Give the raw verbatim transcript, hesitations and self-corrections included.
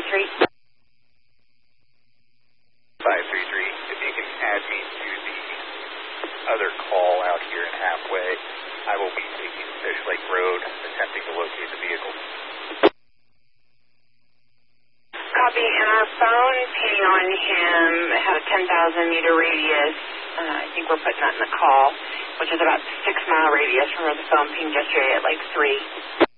three. five three three. If you can add me to the other call out here in Halfway, I will be taking Fish Lake Road, attempting to locate the vehicle. Copy, and our phone ping on him had a ten thousand meter radius. Uh, I think we're putting that in the call, which is about six mile radius from where the phone pinged yesterday at like three.